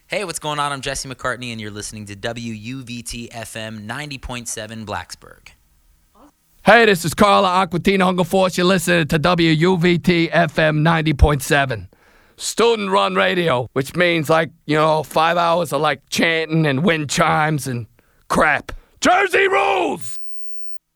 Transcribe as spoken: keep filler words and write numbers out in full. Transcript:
Hey, what's going on? I'm Jesse McCartney, and you're listening to W U V T F M ninety point seven Blacksburg. Hey, this is Carla Aquatino Hunger Force. You're listening to W U V T F M ninety point seven. Student-run radio, which means, like, you know, five hours of, like, chanting and wind chimes and crap. Jersey rules!